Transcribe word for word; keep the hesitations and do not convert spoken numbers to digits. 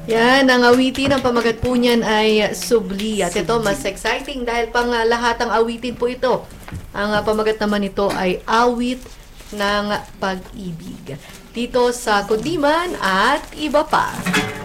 Yan, ang awitin, ang pamagat po niyan ay Subli. At ito, mas exciting dahil pang uh, lahat ng awitin po ito. Ang uh, pamagat naman ito ay awit ng pag-ibig. Dito sa Kundiman at iba pa.